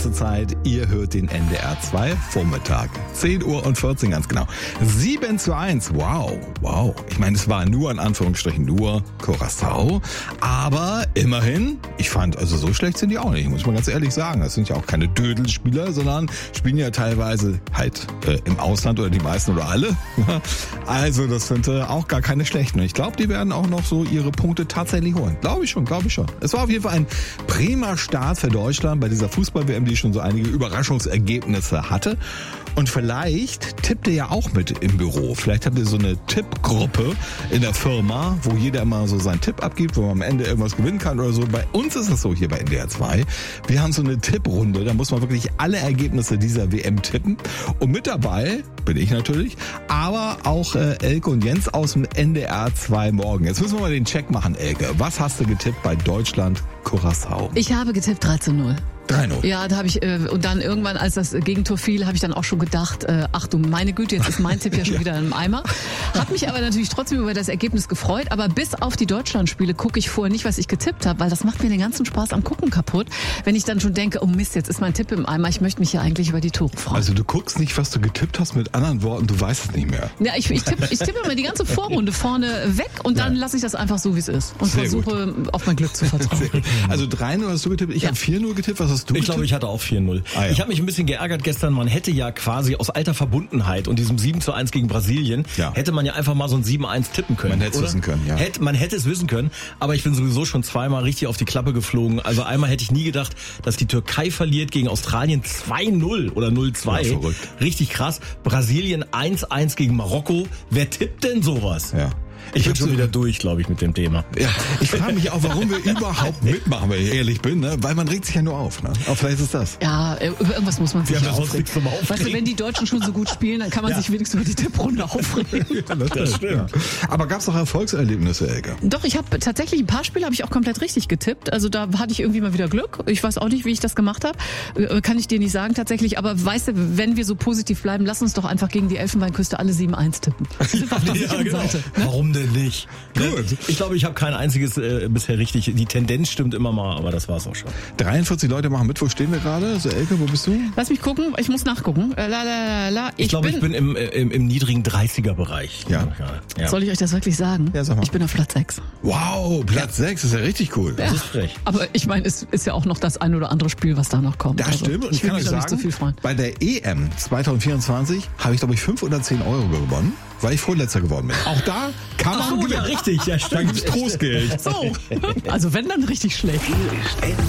Zeit, ihr hört den NDR 2 Vormittag. 10 Uhr und 14 ganz genau. 7:1. Wow. Ich meine, es war nur in Anführungsstrichen nur Curaçao. Aber immerhin, ich fand, also so schlecht sind die auch nicht, muss man ganz ehrlich sagen. Das sind ja auch keine Dödelspieler, sondern spielen ja teilweise halt im Ausland oder die meisten oder alle. Also das sind auch gar keine schlechten. Ich glaube, die werden auch noch so ihre Punkte tatsächlich holen. Glaube ich schon. Es war auf jeden Fall ein prima Start für Deutschland bei dieser Fußball-WM, die schon so einige Überraschungsergebnisse hatte. Und vielleicht tippt ihr ja auch mit im Büro. Vielleicht habt ihr so eine Tippgruppe in der Firma, wo jeder immer so seinen Tipp abgibt, wo man am Ende irgendwas gewinnen kann oder so. Bei uns ist es so hier bei NDR 2. Wir haben so eine Tipprunde, da muss man wirklich alle Ergebnisse dieser WM tippen. Und mit dabei bin ich natürlich, aber auch Elke und Jens aus dem NDR 2 Morgen. Jetzt müssen wir mal den Check machen, Elke. Was hast du getippt bei Deutschland Curaçao? Ich habe getippt 3:0. 3:0. Ja, da habe ich und dann irgendwann, als das Gegentor fiel, habe ich dann auch schon gedacht, ach du meine Güte, jetzt ist mein Tipp ja schon wieder im Eimer. Hab mich aber natürlich trotzdem über das Ergebnis gefreut, aber bis auf die Deutschlandspiele gucke ich vorher nicht, was ich getippt habe, weil das macht mir den ganzen Spaß am Gucken kaputt, wenn ich dann schon denke, oh Mist, jetzt ist mein Tipp im Eimer, ich möchte mich ja eigentlich über die Tore freuen. Also du guckst nicht, was du getippt hast, mit anderen Worten, du weißt es nicht mehr. Ja, ich tippe immer die ganze Vorrunde vorne weg und dann lasse ich das einfach so, wie es ist und Sehr versuche auf mein Glück zu vertrauen. Also 3:0 hast du getippt, ich habe 4:0 getippt, was hast du getippt? Ich glaube, ich hatte auch 4:0. Ah, ja. Ich habe mich ein bisschen geärgert gestern, man hätte ja quasi aus alter Verbundenheit und diesem 7:1 gegen Brasilien, hätte man ja einfach mal so ein 7:1 tippen können. Man hätte es wissen können, ja. Man hätte es wissen können, aber ich bin sowieso schon zweimal richtig auf die Klappe geflogen. Also einmal hätte ich nie gedacht, dass die Türkei verliert gegen Australien 2:0 oder 0:2. Ja, verrückt. Richtig krass. Brasilien 1:1 gegen Marokko. Wer tippt denn sowas? Ja. Ich bin schon wieder durch, glaube ich, mit dem Thema. Ja, ich frage mich auch, warum wir überhaupt mitmachen, wenn ich ehrlich bin, ne? Weil man regt sich ja nur auf, ne? Aber vielleicht ist das. Ja, über irgendwas muss man sich haben ja ja sonst aufregen. nichts zum Aufregen. Weißt du, wenn die Deutschen schon so gut spielen, dann kann man sich wenigstens über die Tipprunde aufregen. Ja, das stimmt. Ja. Aber gab es doch Erfolgserlebnisse, Elke? Doch, ich habe tatsächlich ein paar Spiele habe ich auch komplett richtig getippt. Also da hatte ich irgendwie mal wieder Glück. Ich weiß auch nicht, wie ich das gemacht habe. Kann ich dir nicht sagen tatsächlich. Aber weißt du, wenn wir so positiv bleiben, lass uns doch einfach gegen die Elfenbeinküste alle 7:1 tippen. Sind wir auf der sicheren Seite, ne? Warum denn nicht? Gut. Ich glaube, ich habe kein einziges bisher richtig. Die Tendenz stimmt immer mal, aber das war's auch schon. 43 Leute machen mit. Wo stehen wir gerade? So, Elke, wo bist du? Lass mich gucken. Ich muss nachgucken. Ich glaube, ich bin im niedrigen 30er-Bereich. Ja. Soll ich euch das wirklich sagen? Ja, sag mal. Ich bin auf Platz 6. Wow, Platz 6 ist ja richtig cool. Das ist frech. Aber ich meine, es ist ja auch noch das ein oder andere Spiel, was da noch kommt. Das stimmt. Und ich will kann mich euch da nicht sagen, so viel freuen. bei der EM 2024 habe ich, glaube ich, 5 oder 10 Euro gewonnen, weil ich Vorletzter geworden bin. Auch da kann man Ja, richtig. Ja, Da gibt's Trostgeld. So, also wenn, dann richtig schlecht. Hier ist